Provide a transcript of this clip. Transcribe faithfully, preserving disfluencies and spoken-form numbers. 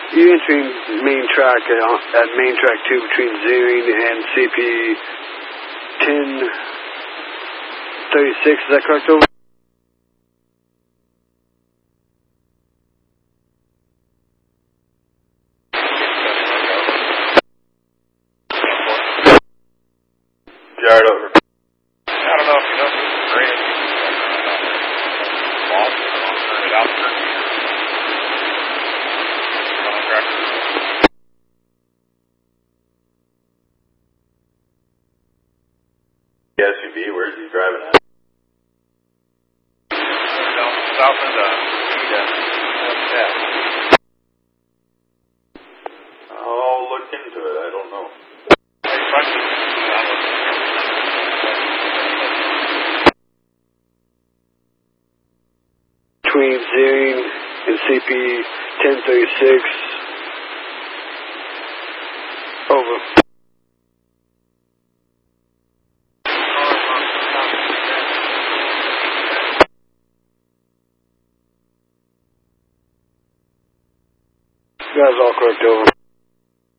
You're entering main track at, at main track two between Zering and C P ten thirty-six, is that correct, over? Jared, over. I don't know if you know this grade. Lost it, I'll turn it out for you. The S U V, where's he driving at? Down south of the yeah. I'll look into it, I don't know. Between Zering and C P ten thirty-six. Over. You guys all correct, over.